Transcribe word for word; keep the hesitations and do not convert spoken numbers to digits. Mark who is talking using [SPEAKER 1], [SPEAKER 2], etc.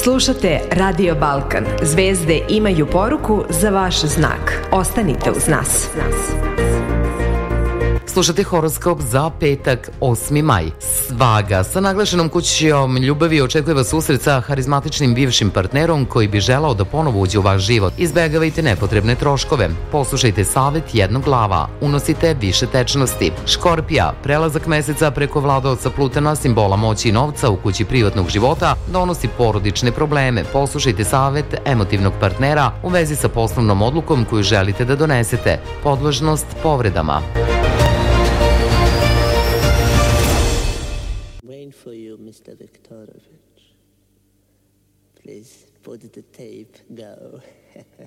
[SPEAKER 1] Slušate Radio Balkan. Zvezde imaju poruku za vaš znak. Ostanite uz nas.
[SPEAKER 2] Slušate horoskop za petak, osmi maj. Svaga, sa naglašenom kućom ljubavi očekuje vas susret sa harizmatičnim bivšim partnerom koji bi želao da ponovo uđe u vaš život. Izbegavajte nepotrebne troškove. Poslušajte savet jednog glava. Unosite više tečnosti. Škorpija, prelazak meseca preko vladaoca Plutona, simbola moći i novca u kući privatnog života, donosi porodične probleme. Poslušajte savet emotivnog partnera u vezi sa poslovnom odlukom koju želite da donesete. Podložnost povredama.
[SPEAKER 3] For you, mister Viktorovich. Please put the tape, go.